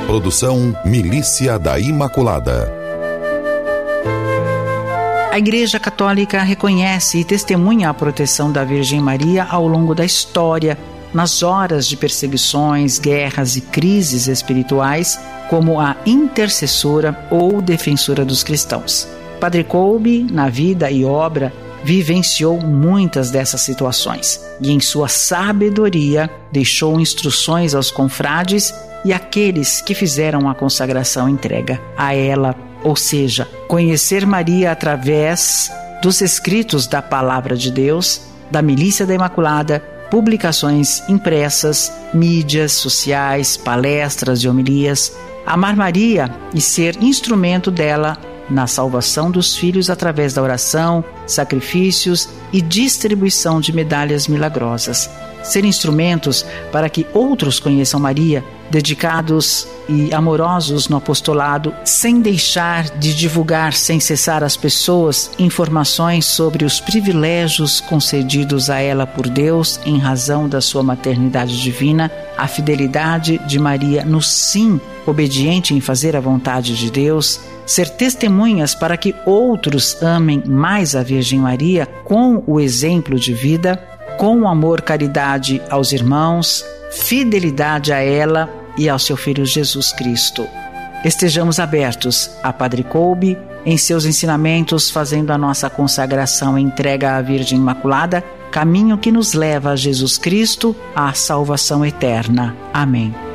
Produção Milícia da Imaculada. A Igreja Católica reconhece e testemunha a proteção da Virgem Maria ao longo da história, nas horas de perseguições, guerras e crises espirituais, como a intercessora ou defensora dos cristãos. Padre Kolbe, na vida e obra, vivenciou muitas dessas situações e, em sua sabedoria, deixou instruções aos confrades e àqueles que fizeram a consagração entrega a ela, ou seja, conhecer Maria através dos escritos da Palavra de Deus, da Milícia da Imaculada, publicações impressas, mídias sociais, palestras e homilias, amar Maria e ser instrumento dela na salvação dos filhos através da oração, sacrifícios e distribuição de medalhas milagrosas. Ser instrumentos para que outros conheçam Maria, dedicados e amorosos no apostolado, sem deixar de divulgar sem cessar às pessoas informações sobre os privilégios concedidos a ela por Deus em razão da sua maternidade divina, a fidelidade de Maria no sim obediente em fazer a vontade de Deus, ser testemunhas para que outros amem mais a Virgem Maria com o exemplo de vida, com amor, caridade aos irmãos, fidelidade a ela e ao seu Filho Jesus Cristo. Estejamos abertos a Padre Kolbe em seus ensinamentos, fazendo a nossa consagração e entrega à Virgem Imaculada, caminho que nos leva a Jesus Cristo, à salvação eterna. Amém.